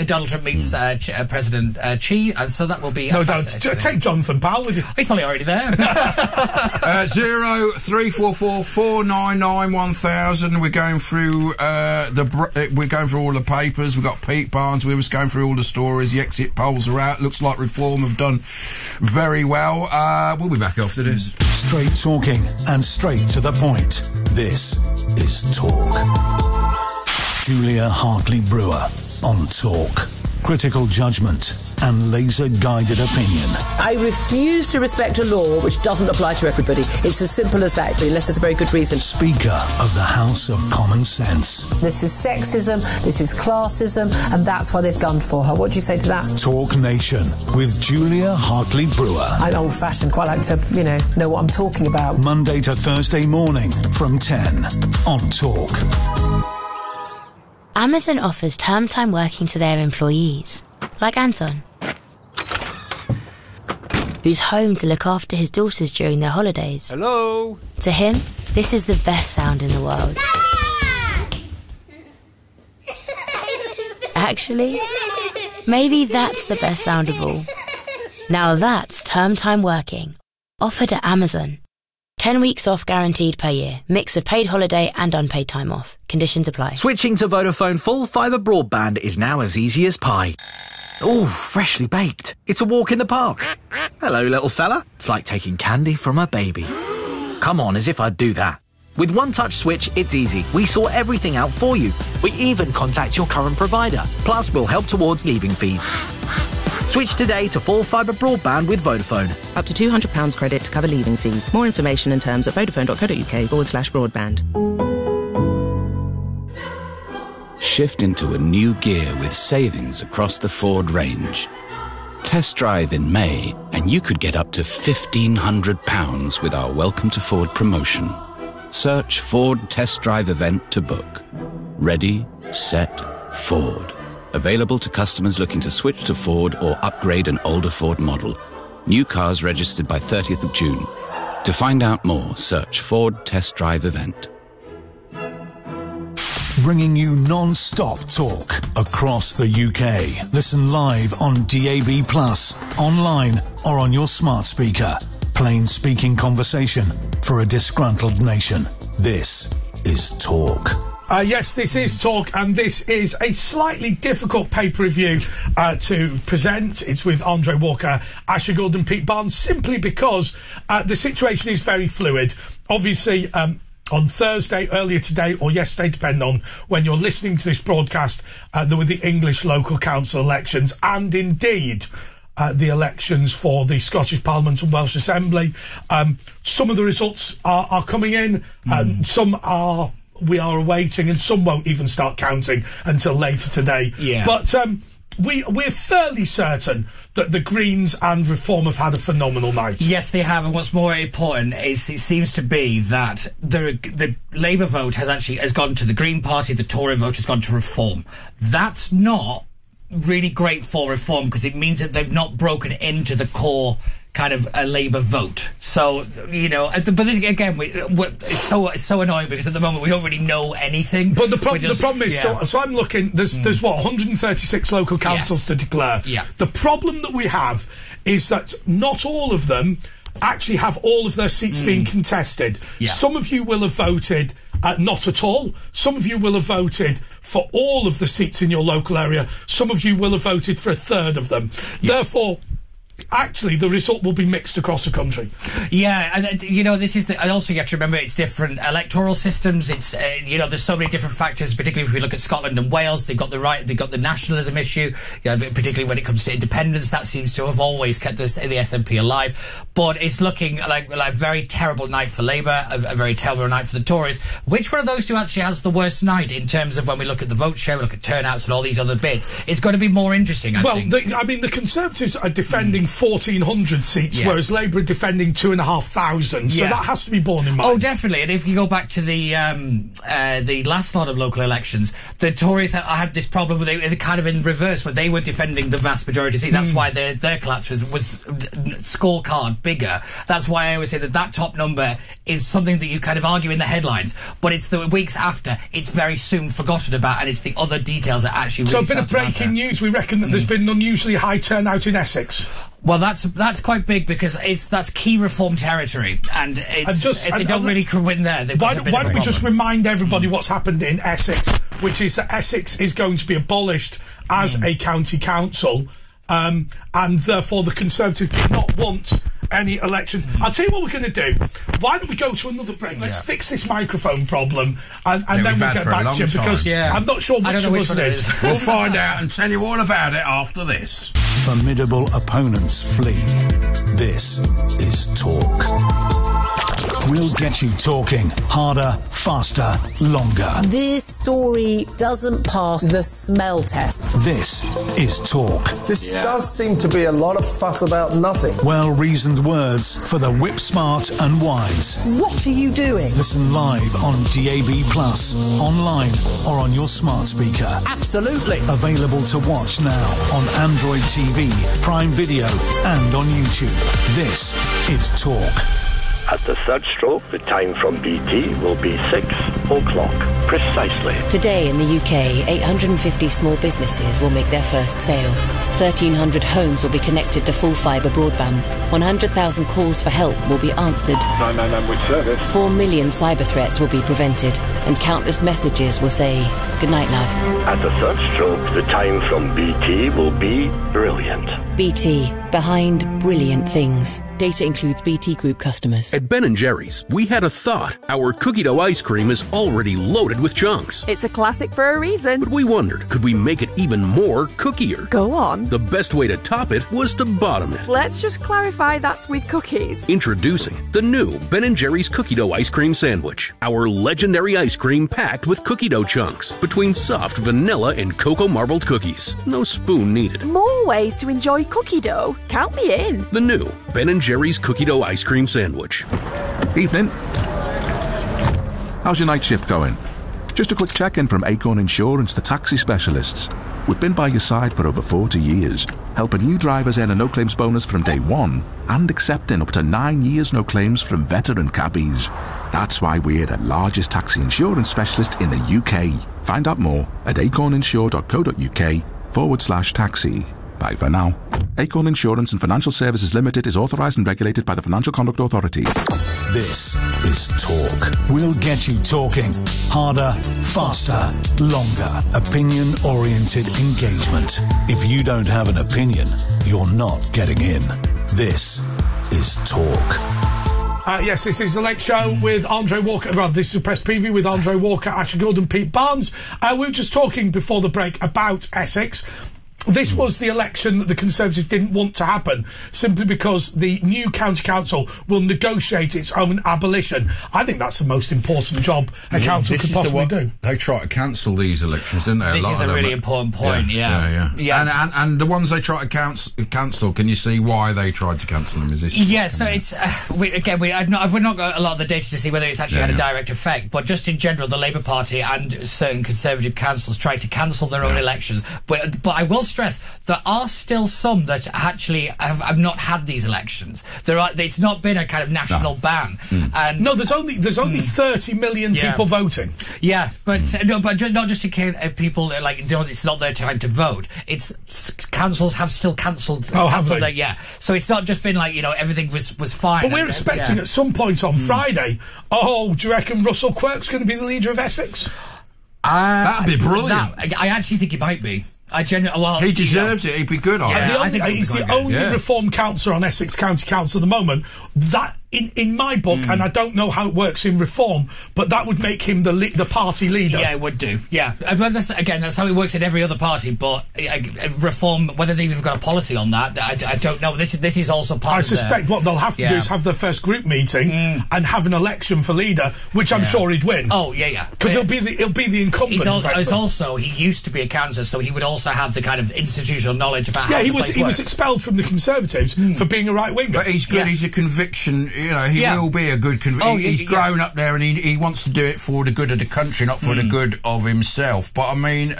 Donald Trump meets President Xi, and so that will be... No, take Jonathan Powell with you. He's probably already there. 0344 499 1000. We're going through we're going through all the papers. We've got Pete Barnes with us going through all the stories. The exit polls are out. Looks like Reform have done very well. We'll be back after this. Straight talking and straight to the point. This is Talk. Julia Hartley-Brewer on Talk. Critical judgment and laser-guided opinion. I refuse to respect a law which doesn't apply to everybody. It's as simple as that, unless there's a very good reason. Speaker of the House of Common Sense. This is sexism, this is classism, and that's why they've gunned for her. What do you say to that? Talk Nation with Julia Hartley-Brewer. I'm old-fashioned, quite like to, know what I'm talking about. Monday to Thursday morning from 10 on Talk. Amazon offers term time working to their employees, like Anton, who's home to look after his daughters during their holidays. Hello? To him, this is the best sound in the world. Actually, maybe that's the best sound of all. Now that's term time working, offered at Amazon. 10 weeks off guaranteed per year. Mix of paid holiday and unpaid time off. Conditions apply. Switching to Vodafone full fibre broadband is now as easy as pie. Ooh, freshly baked. It's a walk in the park. Hello, little fella. It's like taking candy from a baby. Come on, as if I'd do that. With One Touch Switch, it's easy. We sort everything out for you. We even contact your current provider. Plus, we'll help towards leaving fees. Switch today to full fibre broadband with Vodafone. Up to £200 credit to cover leaving fees. More information and terms at vodafone.co.uk/broadband. Shift into a new gear with savings across the Ford range. Test drive in May and you could get up to £1,500 with our Welcome to Ford promotion. Search Ford Test Drive event to book. Ready, set, Ford. Available to customers looking to switch to Ford or upgrade an older Ford model. New cars registered by 30th of June. To find out more, search Ford Test Drive Event. Bringing you non-stop talk across the UK. Listen live on DAB+, online or on your smart speaker. Plain speaking conversation for a disgruntled nation. This is Talk. Yes, this is Talk, and this is a slightly difficult pay-per-view to present. It's with Andre Walker, Asher Gould and Pete Barnes, simply because the situation is very fluid. Obviously, on Thursday, earlier today or yesterday, depending on when you're listening to this broadcast, there were the English local council elections, and indeed the elections for the Scottish Parliament and Welsh Assembly. Some of the results are coming in, some we are awaiting, and some won't even start counting until later today. Yeah. But we're fairly certain that the Greens and Reform have had a phenomenal night. Yes, they have, and what's more important is it seems to be that the Labour vote has gone to the Green Party, the Tory vote has gone to Reform. That's not really great for Reform, because it means that they've not broken into the core kind of a Labour vote. So, but this, again, it's so annoying, because at the moment we don't really know anything. But the problem is, so I'm looking, there's 136 local councils to declare. Yeah. The problem that we have is that not all of them actually have all of their seats being contested. Yeah. Some of you will have voted not at all. Some of you will have voted for all of the seats in your local area. Some of you will have voted for a third of them. Yeah. Therefore, actually, the result will be mixed across the country. Yeah, and this is and also you have to remember it's different electoral systems. It's there's so many different factors. Particularly if we look at Scotland and Wales, they've got the nationalism issue. Particularly when it comes to independence, that seems to have always kept the SNP alive. But it's looking like a very terrible night for Labour, a very terrible night for the Tories. Which one of those two actually has the worst night in terms of when we look at the vote share, we look at turnouts and all these other bits? It's going to be more interesting. I think. The Conservatives are defending 1,400 seats, Yes. whereas Labour are defending 2,500. So Yeah. that has to be borne in mind. Oh, definitely. And if you go back to the last lot of local elections, the Tories had this problem where they kind of in reverse, where they were defending the vast majority of seats. That's why their collapse was scorecard bigger. That's why I always say that top number is something that you kind of argue in the headlines, but it's the weeks after, it's very soon forgotten about, and it's the other details that actually really So a bit of breaking news. We reckon that there's been an unusually high turnout in Essex. Well, that's quite big because that's key reform territory, and they don't really win there. Why don't we just remind everybody what's happened in Essex, which is that Essex is going to be abolished as a county council, and therefore the Conservatives did not want any elections. I'll tell you what we're going to do. Why don't we go to another break? Let's fix this microphone problem, and then we'll get back to you, because I'm not sure which of us it is. We'll find out and tell you all about it after this. Formidable opponents flee. This is Talk. We'll get you talking harder, faster, longer. This story doesn't pass the smell test. This is Talk. This does seem to be a lot of fuss about nothing. Well-reasoned words for the whip-smart and wise. What are you doing? Listen live on DAB+, online or on your smart speaker. Absolutely. Available to watch now on Android TV, Prime Video and on YouTube. This is Talk. At the third stroke, the time from BT will be 6 o'clock, precisely. Today in the UK, 850 small businesses will make their first sale. 1,300 homes will be connected to full fibre broadband. 100,000 calls for help will be answered. 999 with service. 4 million cyber threats will be prevented. And countless messages will say, "Good night, love." At the third stroke, the time from BT will be brilliant. BT, behind brilliant things. Data includes BT Group customers. At Ben & Jerry's, we had a thought. Our cookie dough ice cream is already loaded with chunks. It's a classic for a reason. But we wondered, could we make it even more cookier? Go on. The best way to top it was to bottom it. Let's just clarify that's with cookies. Introducing the new Ben & Jerry's cookie dough ice cream sandwich. Our legendary ice cream packed with cookie dough chunks between soft vanilla and cocoa marbled cookies. No spoon needed. More ways to enjoy cookie dough. Count me in. The new Ben & Jerry's cookie dough ice cream sandwich. Evening. How's your night shift going? Just a quick check-in from Acorn Insurance, the taxi specialists. We've been by your side for over 40 years, helping new drivers earn a no-claims bonus from day one and accepting up to 9 years no claims from veteran cabbies. That's why we're the largest taxi insurance specialist in the UK. Find out more at acorninsure.co.uk/taxi. Bye for now. Acorn Insurance and Financial Services Limited is authorised and regulated by the Financial Conduct Authority. This is Talk. We'll get you talking harder, faster, longer. Opinion-oriented engagement. If you don't have an opinion, you're not getting in. This is Talk. Yes, this is the Late Show with Andre Walker. Well, this is a press preview with Andre Walker, Asher Gould and Pete Barnes. We were just talking before the break about Essex. This was the election that the Conservatives didn't want to happen, simply because the new county council will negotiate its own abolition. I think that's the most important job a council could possibly do. They try to cancel these elections, didn't they? This is a really important point, yeah. And the ones they try to cancel, can you see why they tried to cancel them? Is this? Yeah, so it's we've not got a lot of the data to see whether it's actually had a direct effect, but just in general, the Labour Party and certain Conservative councils tried to cancel their own elections. But I will stress there are still some that actually have not had these elections. It's not been a kind of national ban. And no, there's only 30 million people voting. Yeah, but not just in case people it's not their time to vote. It's councils have still cancelled. Oh, have they? Yeah, so it's not just been everything was fine. But we're expecting at some point on Friday. Oh, do you reckon Russell Quirk's going to be the leader of Essex? That'd be brilliant. I actually think he might be. He deserves it. He'd be good on it. He's the only reform councillor on Essex County Council at the moment. That in my book, and I don't know how it works in Reform, but that would make him the party leader. Yeah, it would do. Yeah, that's how it works in every other party. But Reform, whether they've even got a policy on that, I don't know. This is also part. I suspect what they'll have to do is have their first group meeting and have an election for leader, which I'm sure he'd win. Oh yeah. Because he'll be the incumbent. He used to be a councillor, so he would also have the kind of institutional knowledge about how he was expelled from the Conservatives for being a right winger. But he's good. He's a conviction. You know, he will be a good conviction. He's grown up there, and he wants to do it for the good of the country, not for the good of himself. But I mean,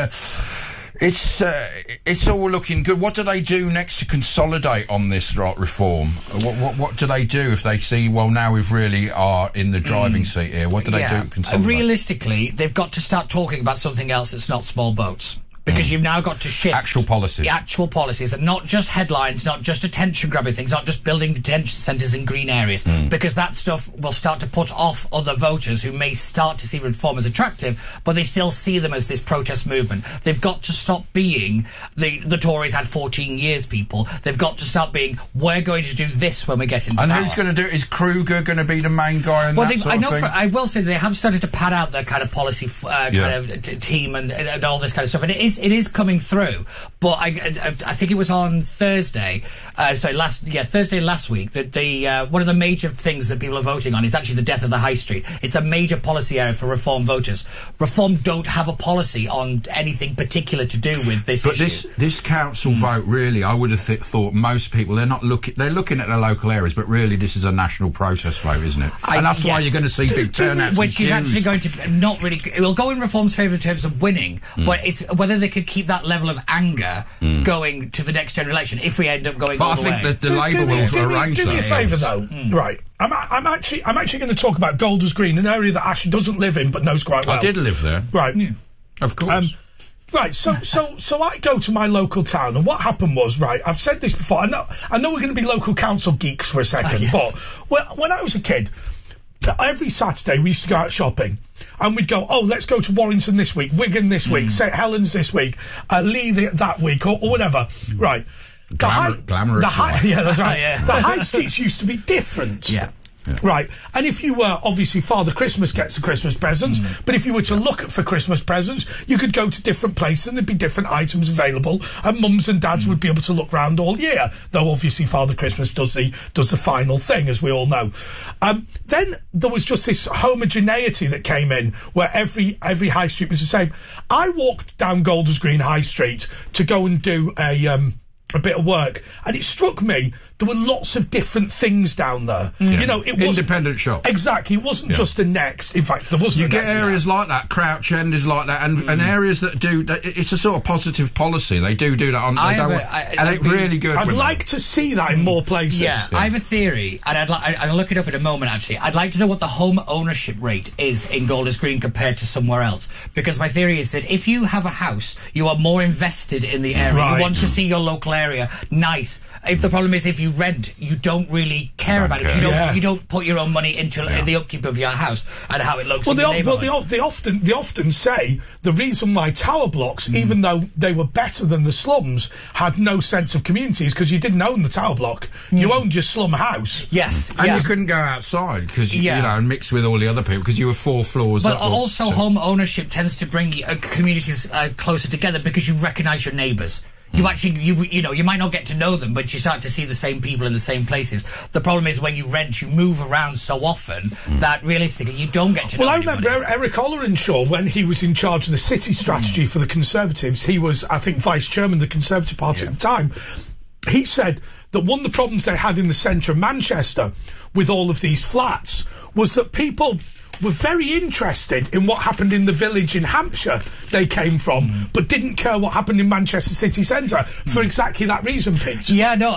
it's all looking good. What do they do next to consolidate on this Reform? What do they do if they see, well, now we really are in the driving seat here? What do they do to consolidate? Realistically, they've got to start talking about something else that's not small boats. Because you've now got to shift actual policies, and not just headlines, not just attention-grabbing things, not just building detention centres in green areas, because that stuff will start to put off other voters who may start to see Reform as attractive, but they still see them as this protest movement. They've got to stop being the Tories had 14 years people. They've got to start being, we're going to do this when we get into power. And who's going to do it? Is Kruger going to be the main guy in that sort of thing? I will say they have started to pad out their kind of policy kind of team and all this kind of stuff, and it is coming through. But I think it was on Thursday, Thursday last week, that one of the major things that people are voting on is actually the death of the High Street. It's a major policy area for Reform voters. Reform don't have a policy on anything particular to do with this issue. But this council vote, really, I would have thought most people, they're looking at their local areas, but really this is a national protest vote, isn't it? And that's why you're going to see big turnouts. Which is actually going to not really... It will go in Reform's favour in terms of winning, but it's whether they could keep that level of anger going to the next general election if we end up going all the way. But I think that the Labour will arrange that. Do me a favour, though. Right. I'm actually going to talk about Golders Green, an area that Ash doesn't live in but knows quite well. I did live there. Right. Yeah. Of course. Right, so I go to my local town, and what happened was, right, I've said this before, I know we're going to be local council geeks for a second, but when I was a kid, every Saturday we used to go out shopping, and we'd go, let's go to Warrington this week, Wigan this week, St Helens this week, Lee that week, or whatever. Right. Glamorous. That's right. The high streets used to be different. Yeah. Right, and if you were, obviously Father Christmas gets the Christmas presents, but if you were to look for Christmas presents, you could go to different places and there'd be different items available, and mums and dads would be able to look round all year, though obviously Father Christmas does the final thing, as we all know. Then there was just this homogeneity that came in, where every high street was the same. I walked down Golders Green High Street to go and do a bit of work, and it struck me there were lots of different things down there. You know, it was independent shop. Exactly, it wasn't just a Next. In fact, there wasn't. You get areas like that. Crouch End is like that, and areas that do. It's a sort of positive policy. They do that, and it's really good. I'd like to see that in more places. Yeah, I have a theory, and I'll look it up in a moment. Actually, I'd like to know what the home ownership rate is in Golders Green compared to somewhere else, because my theory is that if you have a house, you are more invested in the area. Right. You want to see your local area nice. If the problem is if you rent, you don't really care about it. You don't put your own money into the upkeep of your house and how it looks. Well, they often say the reason why tower blocks, even though they were better than the slums, had no sense of community is because you didn't own the tower block. You owned your slum house. Yes, and you couldn't go outside because you know, and mix with all the other people because you were 4 floors but up. But also, home ownership tends to bring communities closer together because you recognise your neighbours. You actually, you might not get to know them, but you start to see the same people in the same places. The problem is when you rent, you move around so often that realistically you don't get to know anybody. Well, I remember Eric Ollerenshaw, when he was in charge of the city strategy for the Conservatives, he was, I think, vice chairman of the Conservative Party at the time. He said that one of the problems they had in the centre of Manchester with all of these flats was that people were very interested in what happened in the village in Hampshire they came from, but didn't care what happened in Manchester city centre for exactly that reason, Pete. Yeah, no,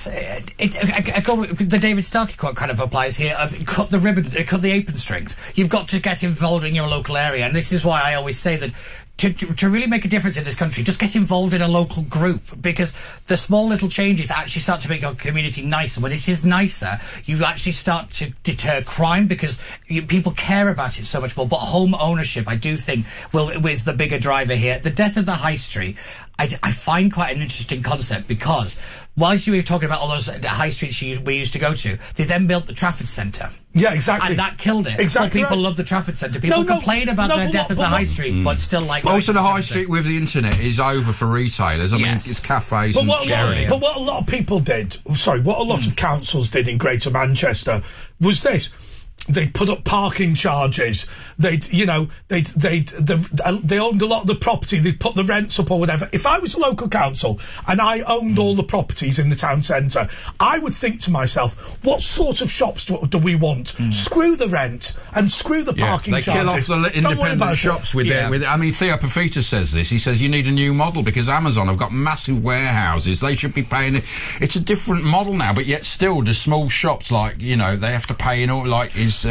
the David Starkey quote kind of applies here of cut the apron strings. You've got to get involved in your local area, and this is why I always say that to really make a difference in this country, just get involved in a local group, because the small little changes actually start to make our community nicer. When it is nicer, you actually start to deter crime because people care about it so much more. But home ownership, I do think, is the bigger driver here. The death of the high street, I find quite an interesting concept, because whilst you were talking about all those high streets we used to go to, they then built the Trafford Centre. Yeah, exactly. And that killed it. Exactly. Well, people love the Trafford Centre. People complain about the death of the high street, but still like... Also, the high street with the internet is over for retailers. I mean, it's cafes and charity. But what a lot of people did, what a lot of councils did in Greater Manchester was this. They put up parking charges. They owned a lot of the property. They put the rents up or whatever. If I was a local council and I owned all the properties in the town centre, I would think to myself, what sort of shops do we want? Screw the rent and screw the parking charges. They kill off the independent shops with their... I mean, Theo Papita says this. He says you need a new model because Amazon have got massive warehouses. They should be paying... It's a different model now, but yet still the small shops, like, you know, they have to pay in all, like...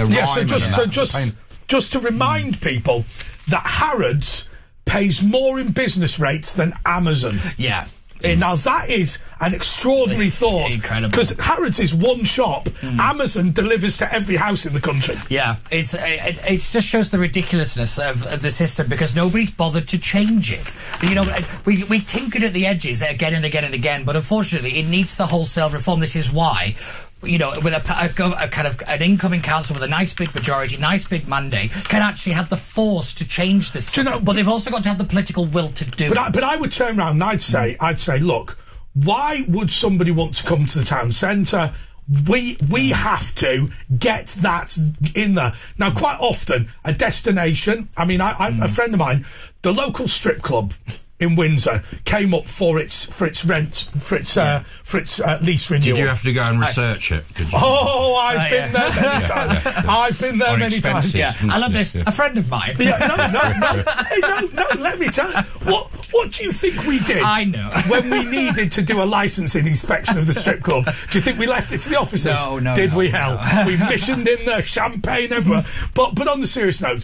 Just to remind people that Harrods pays more in business rates than Amazon. Yeah. Now that is an extraordinary thought. Incredible. Because Harrods is one shop. Amazon delivers to every house in the country. Yeah, it just shows the ridiculousness of the system, because nobody's bothered to change it. You know, we tinkered at the edges again and again and again, but unfortunately it needs the wholesale reform. This is why, you know, with a kind of an incoming council with a nice big majority, nice big mandate, can actually have the force to change this. Do you know, but they've also got to have the political will to do it. But I would turn around and I'd say, look, why would somebody want to come to the town centre? We have to get that in there. Now, quite often, a destination, I mean, a friend of mine, the local strip club in Windsor came up for its lease renewal. Did you have to go and research it? Did you? Oh, I've been there many times. I've been there many times. Yeah, I love this. A friend of mine. No. Hey, no. Let me tell you. What do you think we did? I know. When we needed to do a licensing inspection of the strip club, do you think we left it to the officers? No. Did we? Hell, we missioned in there, champagne everywhere. But on the serious note,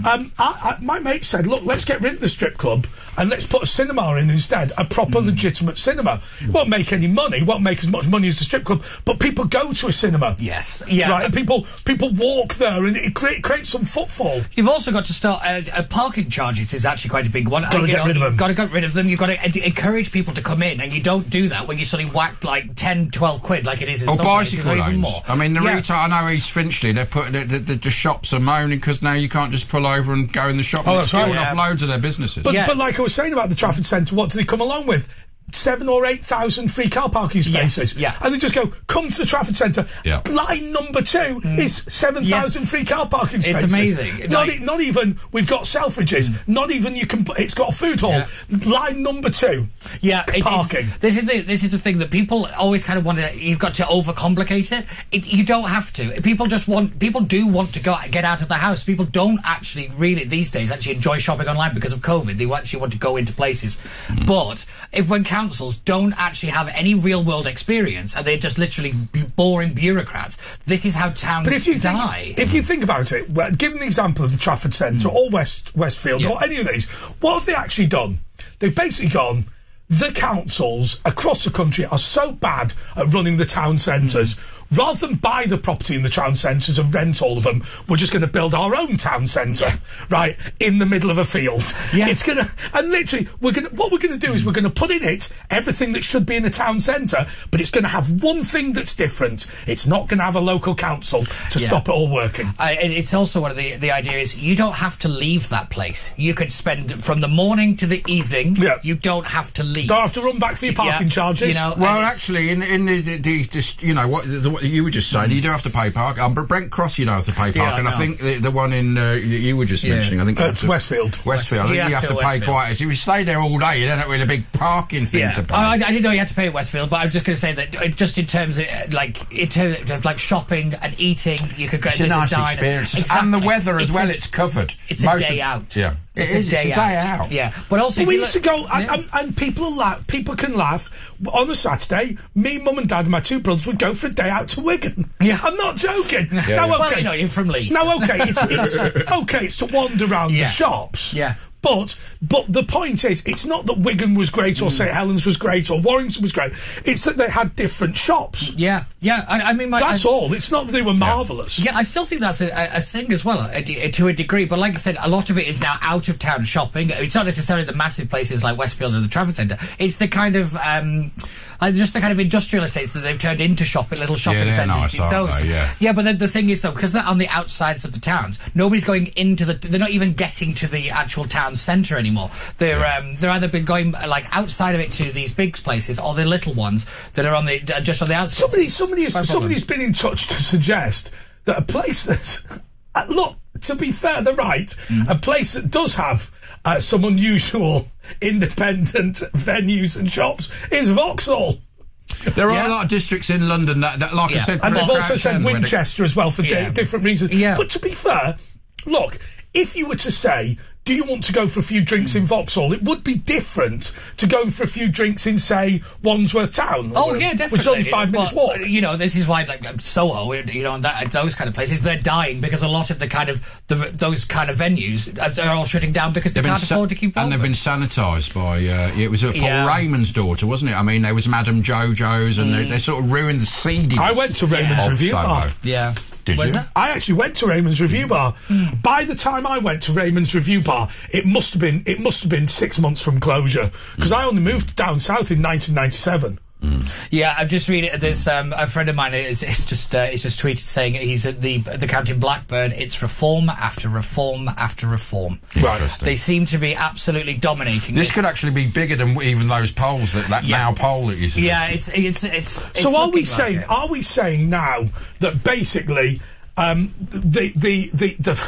my mate said, look, let's get rid of the strip club and let's put a cinema in instead, a proper legitimate cinema. Won't make any money, won't make as much money as the strip club, but people go to a cinema. Yes. Yeah. Right, and people walk there and it creates some footfall. You've also got to start parking charges is actually quite a big one. Got to get rid of them. Got to get rid of them. You've got to encourage people to come in, and you don't do that when you suddenly whack like 10, 12 quid like it is in some places, or even more. I mean, the retail, I know East Finchley, the shops are moaning because now you can't just pull over and go in the shop and steal off loads of their businesses. But like I was saying about the Trafford Centre, what do they come along with? 7,000 or 8,000 free car parking spaces. Yes, and they just go, come to the Trafford Centre. Yeah. Line number 2 is 7,000 free car parking spaces. It's amazing. Not even, we've got Selfridges. Not even it's got a food hall. Line number 2. Yeah, parking. This is the thing that people always kind of want to. You've got to overcomplicate it. You don't have to. People do want to get out of the house. People don't actually really these days enjoy shopping online because of COVID. They actually want to go into places. But when councils don't actually have any real world experience and they're just literally boring bureaucrats, this is how towns die. If you think about it, given the example of the Trafford Centre or Westfield or any of these, what have they actually done? They've basically gone, the councils across the country are so bad at running the town centres. Rather than buy the property in the town centres and rent all of them, we're just going to build our own town centre, right, in the middle of a field. Yeah. It's going to, and literally, what we're going to do is we're going to put in it everything that should be in a town centre, but it's going to have one thing that's different. It's not going to have a local council to stop it all working. It's also one of the idea is you don't have to leave that place. You could spend from the morning to the evening. Yeah. You don't have to leave. Don't have to run back for your parking charges. You know, well, actually, in the you know what you were just saying, you do have to pay park. Brent Cross, you don't have to pay park, and I think the one in you were just mentioning, I think it's Westfield. I think you have to pay quite. If you stay there all day, you don't have really a big parking thing to pay. I didn't know you had to pay at Westfield, but I was just going to say that just in terms of like shopping and eating, you could go. It's a nice experience, and the weather as well. It's covered. It's a day out. Yeah. It's a day out. Yeah, but also we used to go, and people can laugh. On a Saturday, me, mum, and dad, and my 2 brothers would go for a day out to Wigan. Yeah, I'm not joking. Well, you know, you're from Leeds. Now, okay, it's to wander around the shops. Yeah, But the point is, it's not that Wigan was great or St Helens was great or Warrington was great. It's that they had different shops. Yeah. I mean, that's all. It's not that they were marvellous. Yeah, I still think that's a thing as well, to a degree. But like I said, a lot of it is now out of town shopping. It's not necessarily the massive places like Westfield or the Trafford Centre. It's the kind of just the kind of industrial estates that they've turned into little shopping centres. Nice, yeah, but then the thing is though, because they're on the outsides of the towns, nobody's going into they're not even getting to the actual town centre anymore. They're either been going like outside of it to these big places, or the little ones that are on the just on the outskirts. Somebody's been in touch to suggest that a place that look, to be fair, they're right. A place that does have some unusual independent venues and shops is Vauxhall. There are a lot of districts in London that like I said, and they've also said Winchester as well for different reasons. Yeah. But to be fair, look, if you were to say, do you want to go for a few drinks in Vauxhall? It would be different to going for a few drinks in, say, Wandsworth Town. Yeah, definitely. Which is only 5 minutes walk. You know, this is why, like Soho, you know, and those kind of places, they're dying because a lot of the kind of those kind of venues are all shutting down because they can't afford to keep. And they've been sanitised by. It was Paul Raymond's daughter, wasn't it? I mean, there was Madame Jojo's, and they sort of ruined the seediness. I went to Raymond's Review Bar. Yeah. Did you? I actually went to Raymond's Review Bar. By the time I went to Raymond's Review Bar, it must have been 6 months from closure, because I only moved down south in 1997. Yeah, I'm just reading. There's a friend of mine is just tweeted saying he's at the county in Blackburn. It's reform after reform after reform. Right. They seem to be absolutely dominating. This could actually be bigger than even those polls that Now poll that you said. Yeah, it's so are we saying? Are we saying now that basically the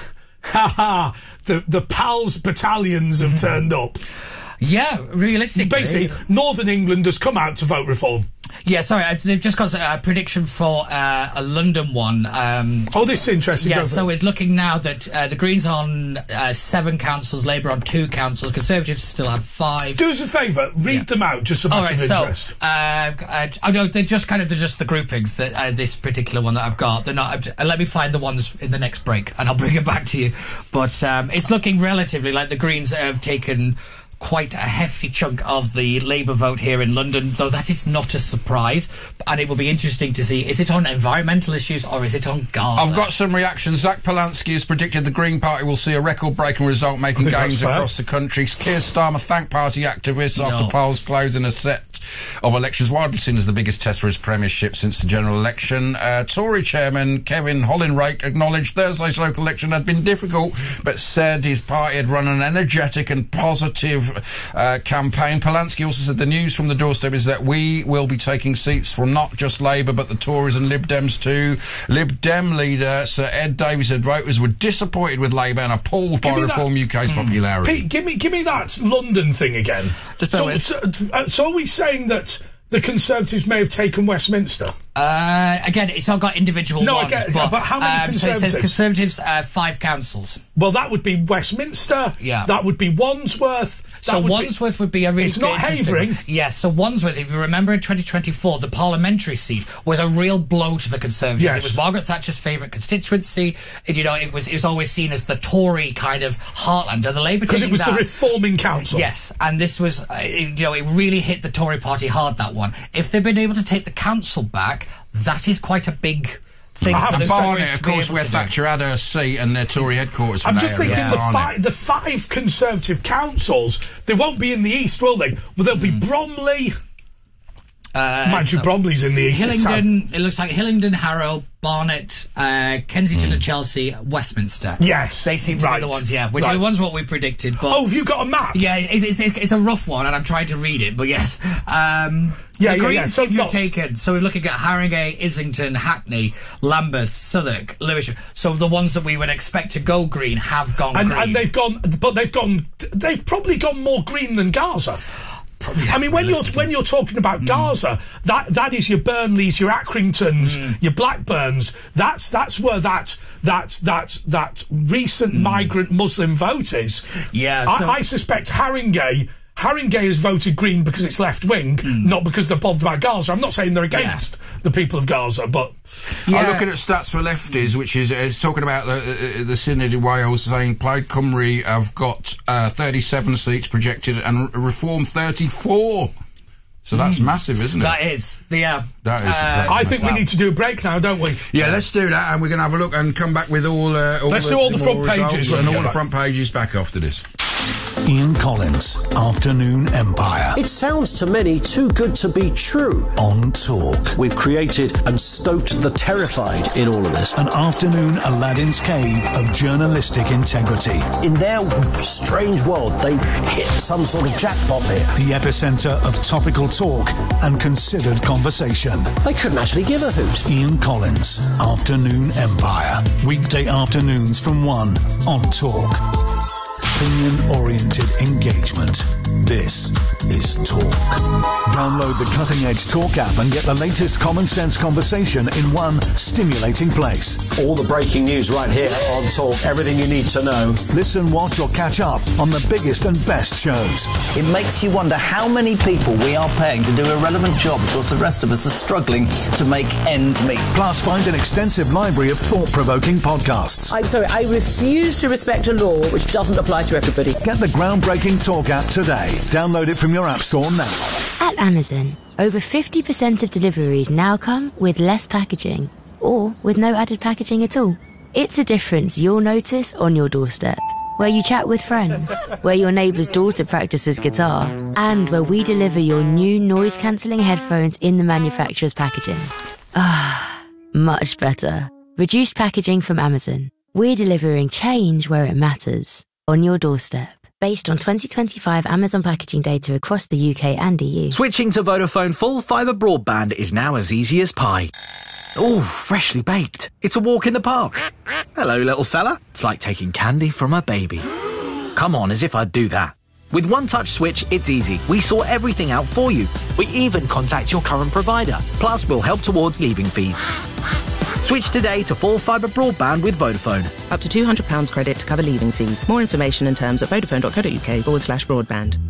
PALS battalions have turned up? Yeah, realistically. Basically, Northern England has come out to vote reform. Yeah, sorry, they've just got a prediction for a London one. This is interesting. Yeah, so it's looking now that the Greens on 7 councils, Labour on 2 councils, Conservatives still have 5. Do us a favour, read them out, just a matter of interest. They're just the groupings that this particular one that I've got. They're not. Let me find the ones in the next break, and I'll bring it back to you. But it's looking relatively like the Greens have taken quite a hefty chunk of the Labour vote here in London, though that is not a surprise. And it will be interesting to see, is it on environmental issues or is it on Gaza? I've got some reactions. Zach Polanski has predicted the Green Party will see a record-breaking result, making gains across the country. Keir Starmer thanked party activists after polls closed in a set of elections widely seen as the biggest test for his premiership since the general election. Tory chairman Kevin Hollinrake acknowledged Thursday's local election had been difficult, but said his party had run an energetic and positive campaign. Polanski also said the news from the doorstep is that we will be taking seats from not just Labour but the Tories and Lib Dems too. Lib Dem leader Sir Ed Davey said voters were disappointed with Labour and appalled by Reform UK's popularity. Pete, give me that London thing again. So are we saying that the Conservatives may have taken Westminster? Again, it's not got individual ones. But how many Conservatives? So it says Conservatives, 5 councils. Well, that would be Westminster. Yeah. That would be Wandsworth. So Wandsworth would be a really It's not Havering. Yes, so Wandsworth, if you remember in 2024, the parliamentary seat was a real blow to the Conservatives. Yes. It was Margaret Thatcher's favourite constituency. It was always seen as the Tory kind of heartland. And the Labour because it was the reforming council. Yes, and this was, it really hit the Tory party hard, that one. If they've been able to take the council back, that is quite a big thing. And Barnet, of course, where Thatcher had her seat and their Tory headquarters. I'm just thinking the 5 Conservative councils, they won't be in the east, will they? Well, there'll be Bromley. Mind you, Bromley's in the east. Hillingdon, it looks like Hillingdon, Harrow, Barnet, Kensington and Chelsea, Westminster. Yes. They seem to be the ones, which are the ones what we predicted. But have you got a map? Yeah, it's a rough one, and I'm trying to read it, but yes. The Greens seem to have taken, so we're looking at Harringay, Islington, Hackney, Lambeth, Southwark, Lewisham. So the ones that we would expect to go green have gone green. And they've probably gone more green than Gaza. I mean, when you're talking about Gaza, that is your Burnleys, your Accringtons, your Blackburns. That's where that recent migrant Muslim vote is. Yeah, I suspect Harringay Haringey has voted Green because it's left-wing, not because they're bothered about Gaza. I'm not saying they're against the people of Gaza, but... I'm looking at stats for lefties, which is talking about the Synod in Wales, saying Plaid Cymru have got 37 seats projected and Reform 34. So that's massive, isn't it? That is. Yeah. That is. I think we need to do a break now, don't we? Yeah, let's do that, and we're going to have a look and come back with all let's do all the front pages. And all the front pages back after this. Ian Collins, Afternoon Empire. It sounds to many too good to be true. On Talk. We've created and stoked the terrified in all of this. An afternoon Aladdin's cave of journalistic integrity. In their strange world, they hit some sort of jackpot here. The epicentre of topical talk and considered conversation. They couldn't actually give a hoot. Ian Collins, Afternoon Empire. Weekday afternoons from 1 on Talk. Opinion-oriented engagement. This is Talk. Download the cutting-edge Talk app and get the latest common-sense conversation in one stimulating place. All the breaking news right here on Talk. Everything you need to know. Listen, watch or catch up on the biggest and best shows. It makes you wonder how many people we are paying to do irrelevant jobs whilst the rest of us are struggling to make ends meet. Plus, find an extensive library of thought-provoking podcasts. I'm sorry, I refuse to respect a law which doesn't apply to everybody. Get the groundbreaking Talk app today. Download it from your app store now. At Amazon, over 50% of deliveries now come with less packaging, or with no added packaging at all. It's a difference you'll notice on your doorstep, where you chat with friends, where your neighbour's daughter practices guitar, and where we deliver your new noise-cancelling headphones in the manufacturer's packaging. Ah, much better. Reduced packaging from Amazon. We're delivering change where it matters, on your doorstep. Based on 2025 Amazon packaging data across the UK and EU. Switching to Vodafone full fibre broadband is now as easy as pie. Ooh, freshly baked. It's a walk in the park. Hello, little fella. It's like taking candy from a baby. Come on, as if I'd do that. With One Touch Switch, it's easy. We sort everything out for you. We even contact your current provider. Plus, we'll help towards leaving fees. Switch today to full fibre broadband with Vodafone. Up to £200 credit to cover leaving fees. More information and terms at vodafone.co.uk/broadband.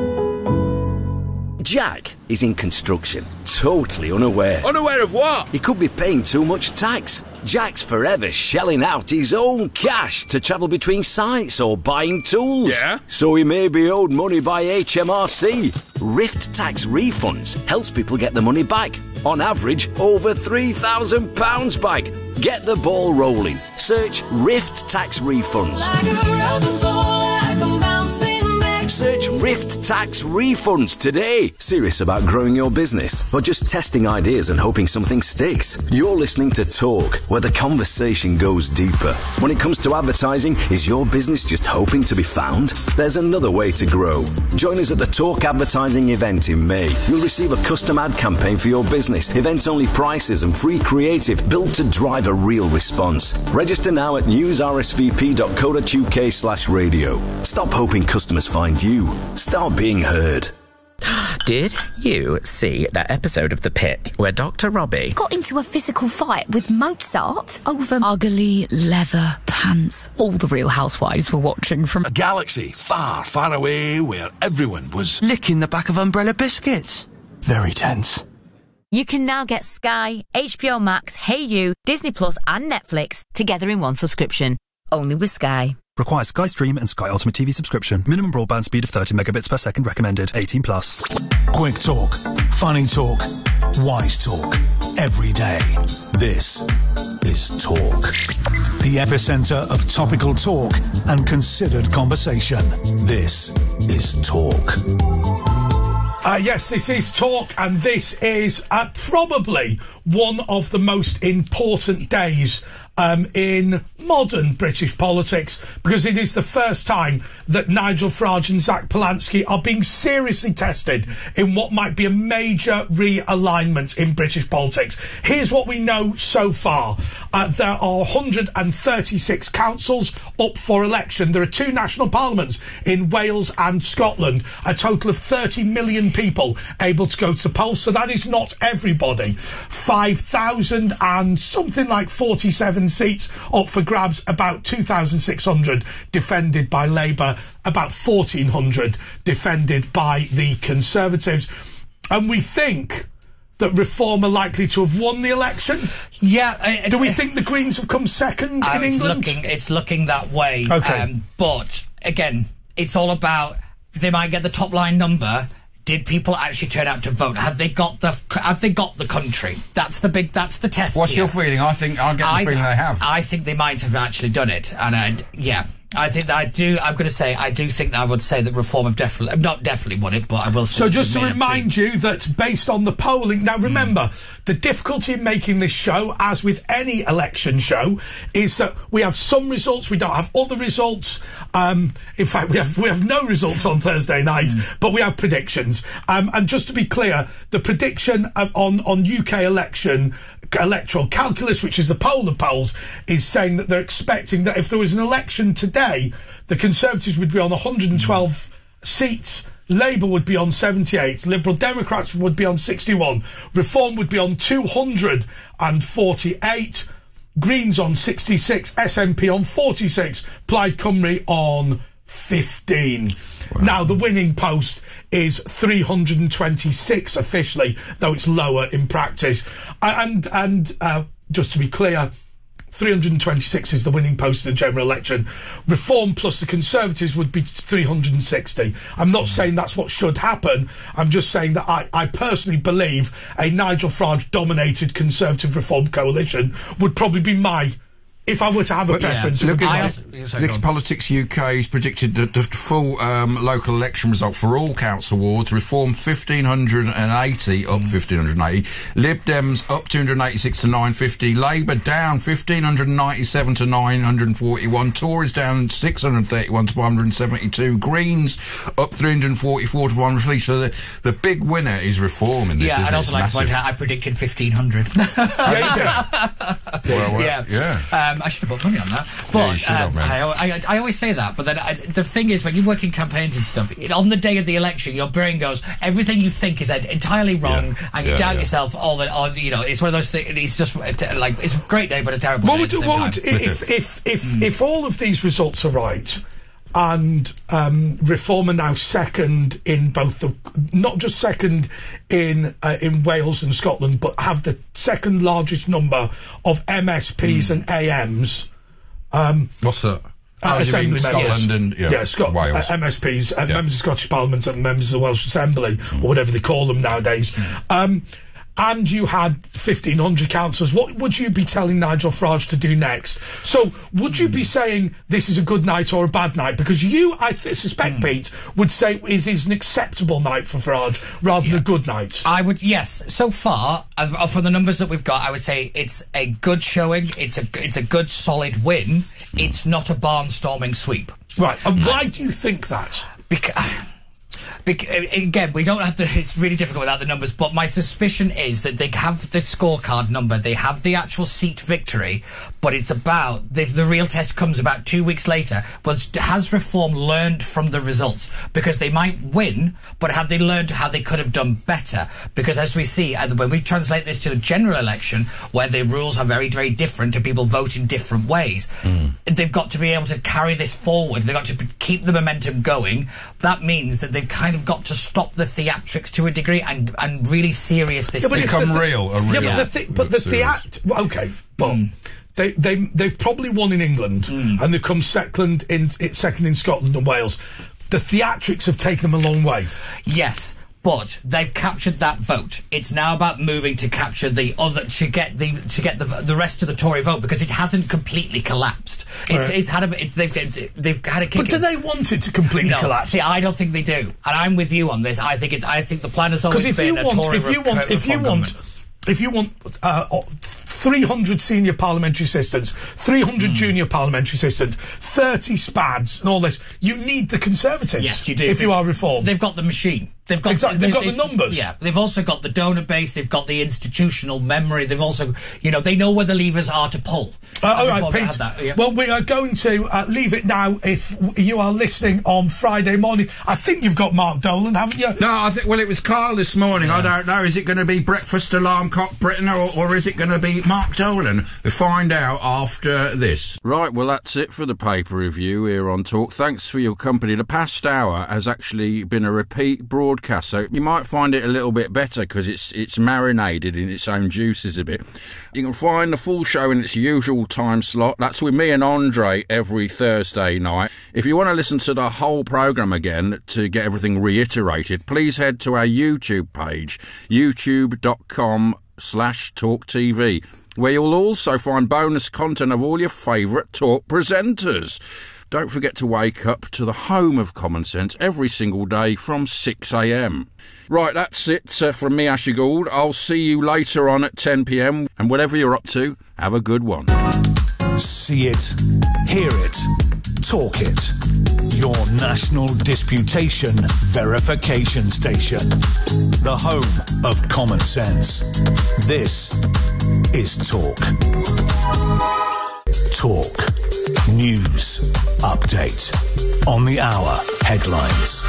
Jack is in construction, totally unaware. Unaware of what? He could be paying too much tax. Jack's forever shelling out his own cash to travel between sites or buying tools. Yeah? So he may be owed money by HMRC. Rift Tax Refunds helps people get the money back. On average, over £3,000 back. Get the ball rolling. Search Rift Tax Refunds. Search Rift Tax Refunds today. Serious about growing your business or just testing ideas and hoping something sticks? You're listening to Talk, where the conversation goes deeper. When it comes to advertising, is your business just hoping to be found? There's another way to grow. Join us at the Talk Advertising event in May. You'll receive a custom ad campaign for your business, event-only prices and free creative built to drive a real response. Register now at newsrsvp.co.uk/radio. Stop hoping customers find you. Start being heard. Did you see that episode of The Pit where Dr. Robbie got into a physical fight with Mozart over ugly leather pants? All the Real Housewives were watching from a galaxy far, far away where everyone was licking the back of Umbrella biscuits? Very tense. You can now get Sky, HBO Max, Hey You, Disney Plus and Netflix together in one subscription. Only with Sky. Requires Sky Stream and Sky Ultimate TV subscription. Minimum broadband speed of 30 megabits per second recommended. 18+. Quick talk, funny talk, wise talk. Every day. This is Talk. The epicentre of topical talk and considered conversation. This is Talk. Yes, this is Talk, and this is probably one of the most important days in modern British politics, because it is the first time that Nigel Farage and Zach Polanski are being seriously tested in what might be a major realignment in British politics. Here's what we know so far. There are 136 councils up for election. There are 2 national parliaments in Wales and Scotland, a total of 30 million people able to go to the polls, so that is not everybody. 5,000 and something like 47 7 seats up for grabs, about 2,600 defended by Labour, about 1,400 defended by the Conservatives. And we think that Reform are likely to have won the election. Yeah. Do we think the Greens have come second in England? It's looking that way. Okay. But, again, it's all about, they might get the top line number. Did people actually turn out to vote? Have they got the country? That's the test. What's your feeling? I get the feeling they have. I think they might have actually done it, and I think that I do. I'm going to say I do think that I would say that Reform have not definitely won it, but I will. So just to remind you that based on the polling, now remember the difficulty in making this show, as with any election show, is that we have some results, we don't have other results. In fact, we have no results on Thursday night, but we have predictions. And just to be clear, the prediction on UK electoral calculus, which is the poll of polls, is saying that they're expecting that if there was an election today, the Conservatives would be on 112 seats, Labour would be on 78, Liberal Democrats would be on 61, Reform would be on 248, Greens on 66, SNP on 46, Plaid Cymru on 15. Wow. Now, the winning post is 326 officially, though it's lower in practice. And just to be clear, 326 is the winning post in the general election. Reform plus the Conservatives would be 360. I'm not saying that's what should happen. I'm just saying that I personally believe a Nigel Farage-dominated Conservative Reform coalition would probably be if I were to have a preference. Look at Politics UK has predicted that the full local election result for all council wards: Reform 1,580 up 1,580, Lib Dems up 286 to 950, Labour down 1,597 to 941, Tories down 631 to 572, Greens up 344 to 103. So the big winner is Reform in this. Yeah, I'd also like to point out I predicted 1,500. I should have put money on that. But I always say that. But then the thing is, when you work in campaigns and stuff, on the day of the election, your brain goes, everything you think is entirely wrong, and you doubt yourself all the. It's one of those things. It's just like it's a great day, but a terrible day. If all of these results are right, and Reform are now second in both not just second in Wales and Scotland, but have the second largest number of MSPs and AMs. What's that? Assembly Scotland and Wales. MSPs, members of Scottish Parliament and members of the Welsh Assembly, or whatever they call them nowadays. And you had 1,500 councillors. What would you be telling Nigel Farage to do next? So, would you be saying this is a good night or a bad night? Because you, I suspect, Pete, would say it is an acceptable night for Farage rather than a good night. I would, yes. So far, from the numbers that we've got, I would say it's a good showing. It's a good, solid win. It's not a barnstorming sweep. Right. And why do you think that? Again, we don't have it's really difficult without the numbers, but my suspicion is that they have the scorecard number, they have the actual seat victory, but it's about, the real test comes about 2 weeks later, has Reform learned from the results? Because they might win, but have they learned how they could have done better? Because as we see, when we translate this to the general election, where the rules are very, very different and people vote in different ways, they've got to be able to carry this forward. They've got to keep the momentum going. That means that they've kind of got to stop the theatrics to a degree and really serious this thing. Become real. They've probably won in England and they've come second in Scotland and Wales. The theatrics have taken them a long way. Yes. But they've captured that vote. It's now about moving to capture the other, to get the rest of the Tory vote, because it hasn't completely collapsed. They've had a kick. But do they want it to completely collapse? See, I don't think they do, and I'm with you on this. I think the plan has always been a Tory government. If you want 300 senior parliamentary assistants, 300 junior parliamentary assistants, 30 SPADs and all this, you need the Conservatives. Yes, you do. If you are Reform. They've got the machine. They've got the numbers. Yeah, they've also got the donor base. They've got the institutional memory. They've also, they know where the levers are to pull. All right, Pete. Well, we are going to leave it now. If you are listening on Friday morning, I think you've got Mark Dolan, haven't you? No, I think. Well, it was Carl this morning. Yeah. I don't know. Is it going to be breakfast alarm clock Britain, or is it going to be Mark Dolan? We'll find out after this. Right. Well, that's it for the paper review here on Talk. Thanks for your company. The past hour has actually been a repeat broadcast, so you might find it a little bit better because it's marinated in its own juices a bit. You can find the full show in its usual time slot. That's with me and Andre every Thursday night. If you want to listen to the whole programme again to get everything reiterated, please head to our YouTube page, youtube.com/TalkTV, where you'll also find bonus content of all your favourite Talk presenters. Don't forget to wake up to the home of common sense every single day from 6 a.m. Right, that's it from me, Asher Gould. I'll see you later on at 10 p.m. And whatever you're up to, have a good one. See it, hear it, talk it. Your national disputation verification station. The home of common sense. This is Talk. Talk. News. Update. On the hour. Headlines.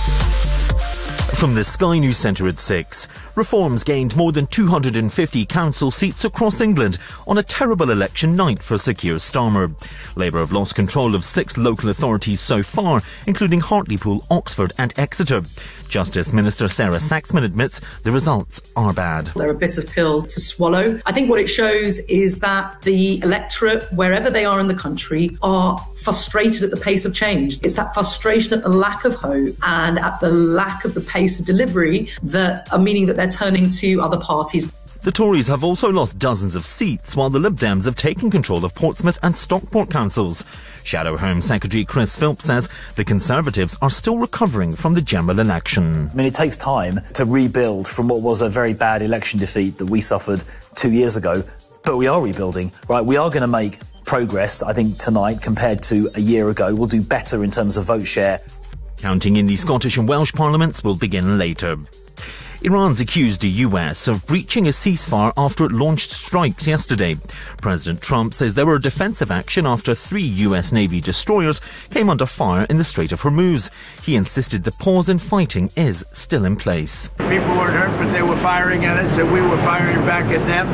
From the Sky News Centre at 6, Reforms gained more than 250 council seats across England on a terrible election night for Sir Keir Starmer. Labour have lost control of 6 local authorities so far, including Hartlepool, Oxford and Exeter. Justice Minister Sarah Saxman admits the results are bad. They're a bitter pill to swallow. I think what it shows is that the electorate, wherever they are in the country, are frustrated at the pace of change. It's that frustration at the lack of hope and at the lack of the pace of delivery that are meaning that they're turning to other parties. The Tories have also lost dozens of seats, while the Lib Dems have taken control of Portsmouth and Stockport councils. Shadow Home Secretary Chris Philp says the Conservatives are still recovering from the general election. I mean, it takes time to rebuild from what was a very bad election defeat that we suffered 2 years ago, but we are rebuilding, right? We are going to make progress, I think, tonight compared to a year ago. We'll do better in terms of vote share. Counting in the Scottish and Welsh parliaments will begin later. Iran's accused the US of breaching a ceasefire after it launched strikes yesterday. President Trump says there were defensive action after 3 US Navy destroyers came under fire in the Strait of Hormuz. He insisted the pause in fighting is still in place. People weren't hurt, but they were firing at us and we were firing back at them.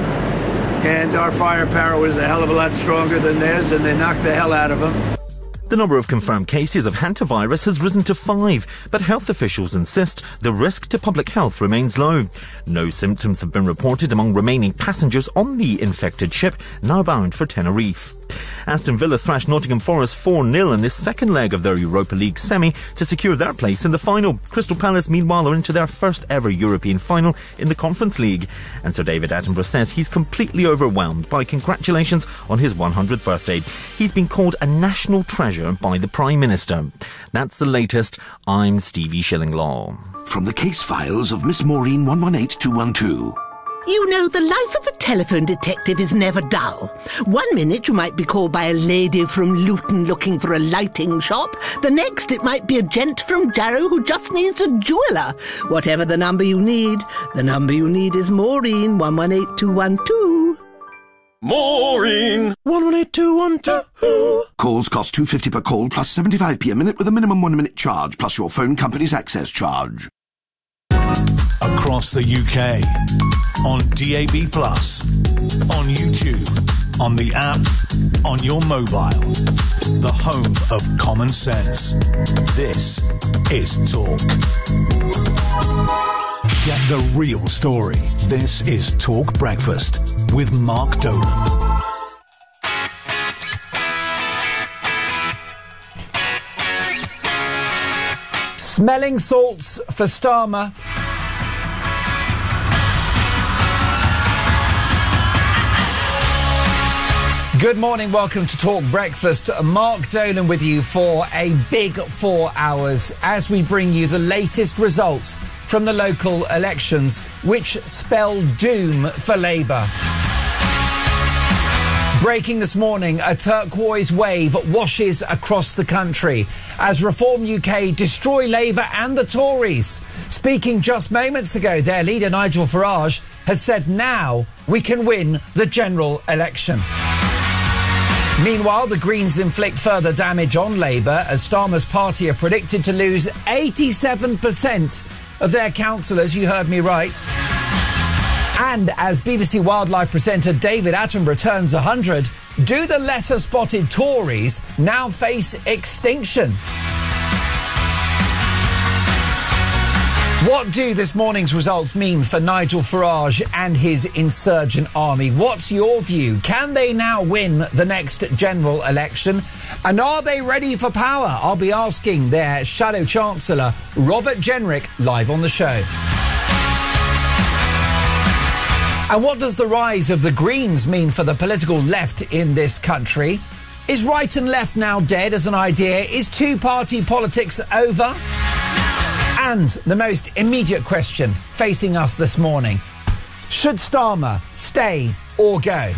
And our firepower was a hell of a lot stronger than theirs, and they knocked the hell out of them. The number of confirmed cases of hantavirus has risen to 5, but health officials insist the risk to public health remains low. No symptoms have been reported among remaining passengers on the infected ship, now bound for Tenerife. Aston Villa thrashed Nottingham Forest 4-0 in this second leg of their Europa League semi to secure their place in the final. Crystal Palace, meanwhile, are into their first ever European final in the Conference League. And Sir David Attenborough says he's completely overwhelmed by congratulations on his 100th birthday. He's been called a national treasure by the Prime Minister. That's the latest. I'm Stevie Shillinglaw. From the case files of Miss Maureen 118212. You know, the life of a telephone detective is never dull. 1 minute you might be called by a lady from Luton looking for a lighting shop. The next it might be a gent from Jarrow who just needs a jeweller. Whatever the number you need is Maureen 118212. Maureen 118212. Calls cost £2.50 per call plus 75p a minute with a minimum 1 minute charge plus your phone company's access charge. Across the UK, on DAB+, on YouTube, on the app, on your mobile. The home of common sense. This is Talk. Get the real story. This is Talk Breakfast with Mark Dolan. Smelling salts for Starmer. Good morning, welcome to Talk Breakfast. Mark Dolan with you for a big 4 hours as we bring you the latest results from the local elections, which spell doom for Labour. Breaking this morning, a turquoise wave washes across the country as Reform UK destroy Labour and the Tories. Speaking just moments ago, their leader Nigel Farage has said now we can win the general election. Meanwhile, the Greens inflict further damage on Labour as Starmer's party are predicted to lose 87% of their councillors. You heard me right. And as BBC Wildlife presenter David Attenborough turns 100, do the lesser-spotted Tories now face extinction? What do this morning's results mean for Nigel Farage and his insurgent army? What's your view? Can they now win the next general election? And are they ready for power? I'll be asking their Shadow Chancellor, Robert Jenrick, live on the show. And what does the rise of the Greens mean for the political left in this country? Is right and left now dead as an idea? Is two-party politics over? And the most immediate question facing us this morning: should Starmer stay or go?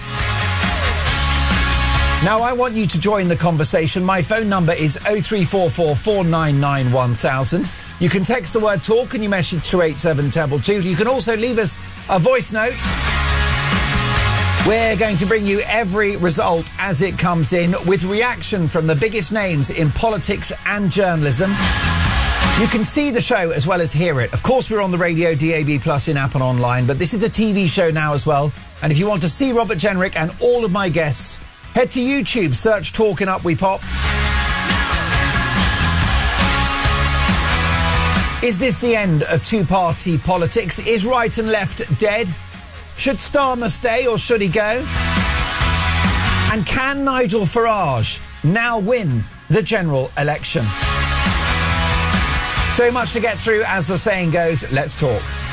Now, I want you to join the conversation. My phone number is 0344 499 1000. You can text the word talk and your message to 87222. You can also leave us a voice note. We're going to bring you every result as it comes in, with reaction from the biggest names in politics and journalism. You can see the show as well as hear it. Of course, we're on the radio, DAB+, in app and online, but this is a TV show now as well. And if you want to see Robert Jenrick and all of my guests, head to YouTube, search Talk and Up We Pop. Is this the end of two-party politics? Is right and left dead? Should Starmer stay or should he go? And can Nigel Farage now win the general election? So much to get through, as the saying goes. Let's talk.